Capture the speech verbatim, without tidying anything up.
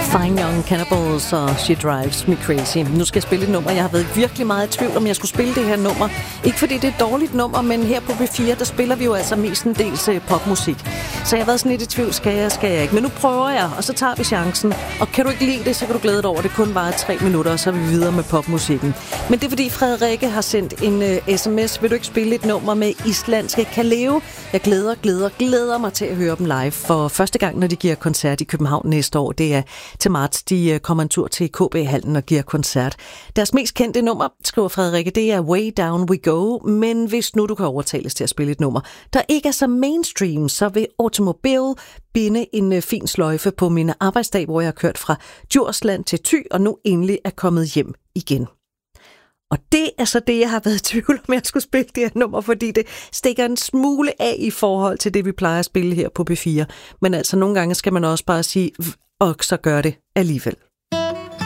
Fine Young Cannibals og She Drives Me Crazy. Nu skal jeg spille et nummer. Jeg har været virkelig meget i tvivl, om jeg skulle spille det her nummer. Ikke fordi det er et dårligt nummer, men her på B fire, der spiller vi jo altså mest en dels popmusik. Så jeg har været sådan lidt i tvivl, skal jeg, skal jeg ikke. Men nu prøver jeg, og så tager vi chancen. Og kan du ikke lide det, så kan du glæde dig over, det kun varer tre minutter, og så er vi videre med popmusikken. Men det er fordi Frederikke har sendt en uh, sms. Vil du ikke spille et nummer med islandske Kaleo? Jeg glæder, glæder, glæder mig til at høre dem live for første gang, når de giver koncert i København næste år. Det er til marts, de kommer en tur til K B-hallen og giver koncert. Deres mest kendte nummer, skriver Frederikke, det er Way Down We Go, men hvis nu du kan overtales til at spille et nummer, der ikke er så mainstream, så vil Automobile binde en fin sløjfe på min arbejdsdag, hvor jeg har kørt fra Djursland til Thy, og nu endelig er kommet hjem igen. Og det er så det, jeg har været i tvivl om, jeg skulle spille det her nummer, fordi det stikker en smule af i forhold til det, vi plejer at spille her på B fire. Men altså, nogle gange skal man også bare sige, og så gør det alligevel.